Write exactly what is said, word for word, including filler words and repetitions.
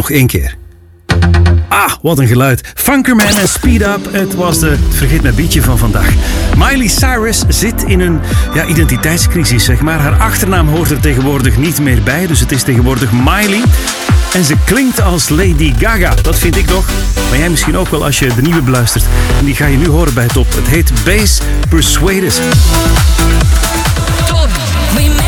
Nog één keer. Ah, wat een geluid. Funkerman en Speed Up. Het was de vergeet mijn beatje van vandaag. Miley Cyrus zit in een ja, identiteitscrisis, zeg maar. Haar achternaam hoort er tegenwoordig niet meer bij. Dus het is tegenwoordig Miley. En ze klinkt als Lady Gaga. Dat vind ik nog. Maar jij misschien ook wel als je de nieuwe beluistert. En die ga je nu horen bij Top. Het heet Bass Persuaded. Top. We